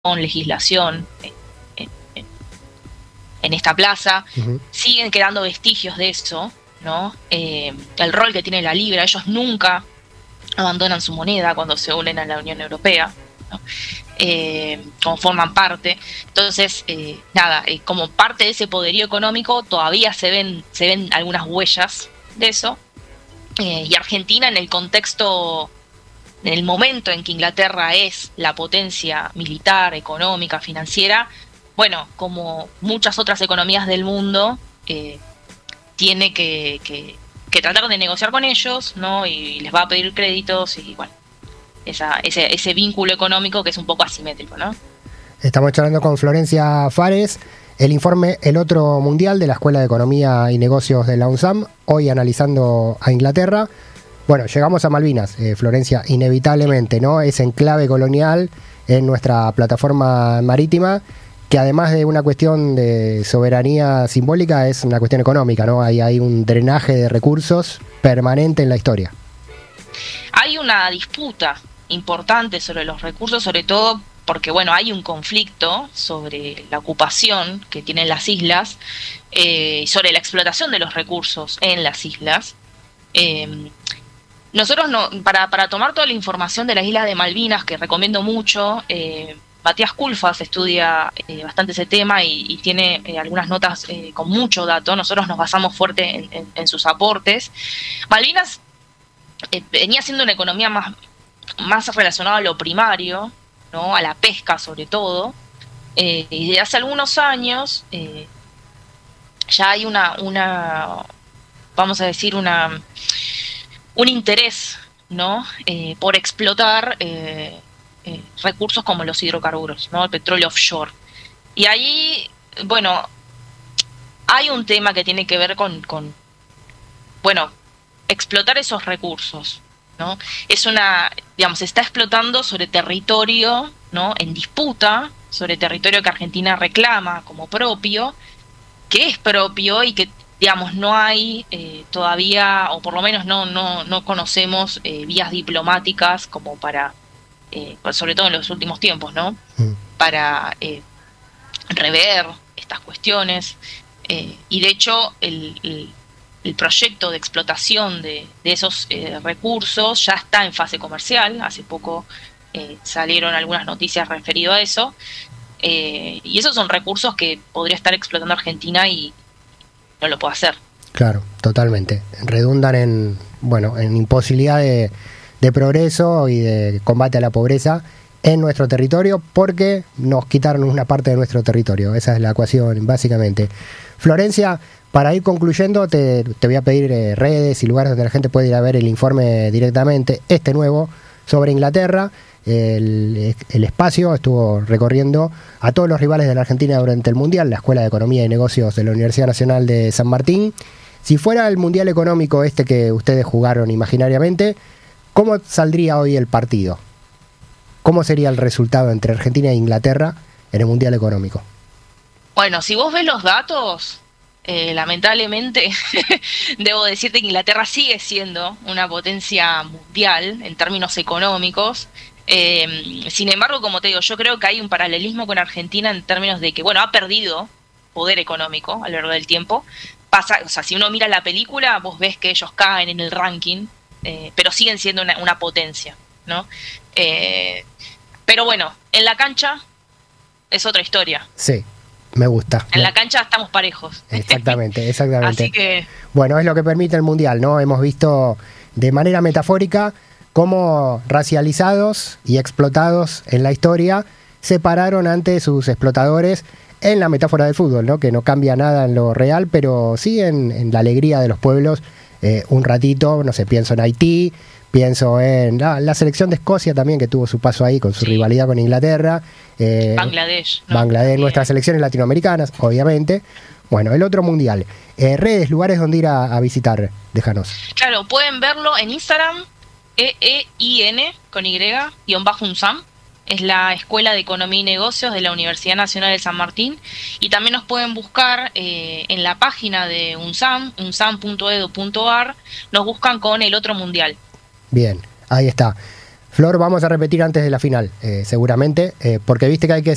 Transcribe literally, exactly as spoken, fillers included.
legislación en, en, en esta plaza. Uh-huh. Siguen quedando vestigios de eso, ¿no? Eh, el rol que tiene la libra, ellos nunca abandonan su moneda cuando se unen a la Unión Europea, ¿no? Eh, como forman parte. Entonces, eh, nada, eh, como parte de ese poderío económico todavía se ven, se ven algunas huellas de eso. Eh, y Argentina, en el contexto, en el momento en que Inglaterra es la potencia militar, económica, financiera, bueno, como muchas otras economías del mundo, eh, tiene que, que, que tratar de negociar con ellos, ¿no? Y les va a pedir créditos y bueno, esa, ese, ese vínculo económico que es un poco asimétrico, ¿no? Estamos charlando con Florencia Fares, el informe El Otro Mundial de la Escuela de Economía y Negocios de la UNSAM, hoy analizando a Inglaterra. Bueno, llegamos a Malvinas, eh, Florencia, inevitablemente, ¿no? Ese enclave colonial en nuestra plataforma marítima, que además de una cuestión de soberanía simbólica, es una cuestión económica, ¿no? Hay, hay un drenaje de recursos permanente en la historia. Hay una disputa importante sobre los recursos, sobre todo porque, bueno, hay un conflicto sobre la ocupación que tienen las islas, eh, sobre la explotación de los recursos en las islas. Eh, nosotros, no, para, para tomar toda la información de las islas de Malvinas, que recomiendo mucho, eh, Matías Culfas estudia eh, bastante ese tema y, y tiene eh, algunas notas eh, con mucho dato. Nosotros nos basamos fuerte en, en, en sus aportes. Malvinas eh, venía siendo una economía más, más relacionada a lo primario, ¿no? A la pesca sobre todo, eh, y desde hace algunos años eh, ya hay una, una, vamos a decir, una un interés, ¿no? Eh, por explotar eh, eh, recursos como los hidrocarburos, ¿no? El petróleo offshore. Y ahí, bueno, hay un tema que tiene que ver con, con bueno, explotar esos recursos, ¿no? Es una, digamos, se está explotando sobre territorio, ¿no? En disputa, sobre territorio que Argentina reclama como propio, que es propio y que, digamos, no hay eh, todavía, o por lo menos no, no, no conocemos eh, vías diplomáticas como para, eh, sobre todo en los últimos tiempos, ¿no? Mm. Para eh, rever estas cuestiones. Eh, y de hecho, el, el El proyecto de explotación de, de esos eh, recursos ya está en fase comercial. Hace poco eh, salieron algunas noticias referidas a eso. Eh, y esos son recursos que podría estar explotando Argentina y no lo puede hacer. Claro, totalmente. Redundan en, bueno, en imposibilidad de, de progreso y de combate a la pobreza en nuestro territorio porque nos quitaron una parte de nuestro territorio. Esa es la ecuación, básicamente. Florencia, para ir concluyendo, te, te voy a pedir eh, redes y lugares donde la gente puede ir a ver el informe directamente, este nuevo, sobre Inglaterra. El, el espacio estuvo recorriendo a todos los rivales de la Argentina durante el Mundial, la Escuela de Economía y Negocios de la Universidad Nacional de San Martín. Si fuera el Mundial Económico este que ustedes jugaron imaginariamente, ¿cómo saldría hoy el partido? ¿Cómo sería el resultado entre Argentina e Inglaterra en el Mundial Económico? Bueno, si vos ves los datos, eh, lamentablemente debo decirte que Inglaterra sigue siendo una potencia mundial en términos económicos. Eh, sin embargo, como te digo, yo creo que hay un paralelismo con Argentina en términos de que, bueno, ha perdido poder económico a lo largo del tiempo. Pasa, o sea, si uno mira la película, vos ves que ellos caen en el ranking, eh, pero siguen siendo una, una potencia, ¿no? Eh, pero bueno, en la cancha es otra historia. Sí, me gusta. En la cancha estamos parejos. Exactamente, exactamente. Así que... Bueno, es lo que permite el Mundial, ¿no? Hemos visto de manera metafórica cómo racializados y explotados en la historia se pararon ante sus explotadores en la metáfora del fútbol, ¿no? Que no cambia nada en lo real, pero sí en, en la alegría de los pueblos. Eh, un ratito, no sé, pienso en Haití, pienso en la, la selección de Escocia también, que tuvo su paso ahí con su sí. rivalidad con Inglaterra. Eh, Bangladesh. ¿no? Bangladesh, nuestras selecciones latinoamericanas, obviamente. Bueno, el otro mundial. Eh, redes, lugares donde ir a, a visitar, déjanos. Claro, pueden verlo en Instagram, E E I N, con Y, guión bajo UNSAM. Es la Escuela de Economía y Negocios de la Universidad Nacional de San Martín. Y también nos pueden buscar eh, en la página de UNSAM, unsam punto edu punto ar. Nos buscan con El Otro Mundial. Bien, ahí está. Flor, vamos a repetir antes de la final, eh, seguramente, eh, porque viste que hay que